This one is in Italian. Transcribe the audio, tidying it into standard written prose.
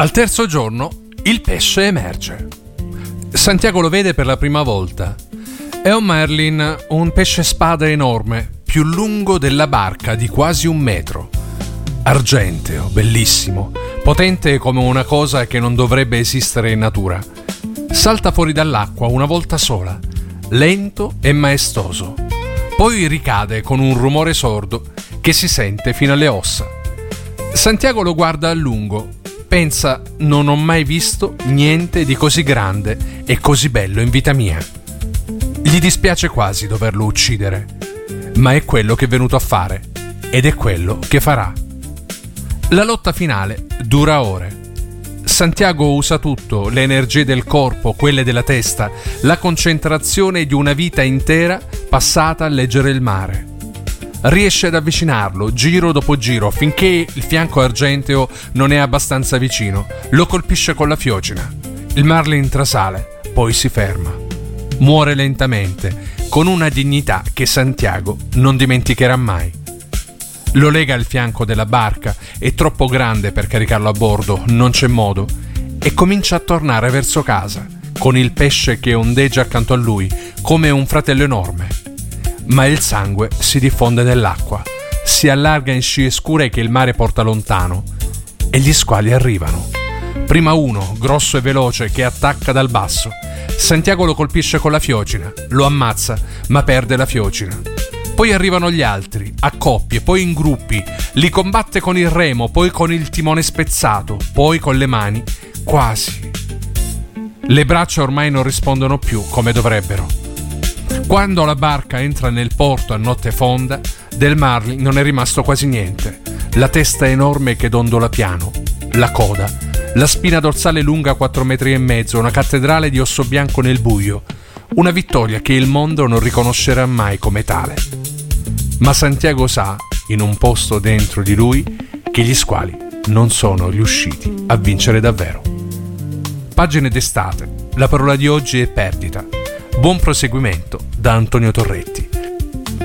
Al terzo giorno il pesce emerge. Santiago lo vede per la prima volta. È un marlin, un pesce spada enorme, più lungo della barca di quasi 1 metro. Argenteo, bellissimo, potente come una cosa che non dovrebbe esistere in natura. Salta fuori dall'acqua una volta sola, lento e maestoso. Poi ricade con un rumore sordo che si sente fino alle ossa. Santiago lo guarda a lungo, pensa: non ho mai visto niente di così grande e così bello in vita mia. Gli dispiace quasi doverlo uccidere, ma è quello che è venuto a fare ed è quello che farà. La lotta finale dura ore. Santiago usa tutto, le energie del corpo, quelle della testa, la concentrazione di una vita intera passata a leggere il mare. Riesce ad avvicinarlo giro dopo giro finché il fianco argenteo non è abbastanza vicino. Lo colpisce con la fiocina. Il marlin trasale, poi si ferma. Muore lentamente, con una dignità che Santiago non dimenticherà mai. Lo lega al fianco della barca, è troppo grande per caricarlo a bordo, non c'è modo, e comincia a tornare verso casa, con il pesce che ondeggia accanto a lui, come un fratello enorme. Ma il sangue si diffonde nell'acqua, si allarga in scie scure che il mare porta lontano, e gli squali arrivano. Prima uno, grosso e veloce, che attacca dal basso. Santiago lo colpisce con la fiocina, lo ammazza, ma perde la fiocina. Poi arrivano gli altri, a coppie, poi in gruppi, li combatte con il remo, poi con il timone spezzato, poi con le mani, quasi. Le braccia ormai non rispondono più come dovrebbero. Quando la barca entra nel porto a notte fonda, del marlin non è rimasto quasi niente. La testa enorme che dondola piano, la coda, la spina dorsale lunga 4,5 metri, una cattedrale di osso bianco nel buio, una vittoria che il mondo non riconoscerà mai come tale. Ma Santiago sa, in un posto dentro di lui, che gli squali non sono riusciti a vincere davvero. Pagine d'estate. La parola di oggi è perdita. Buon proseguimento da Antonio Torretti.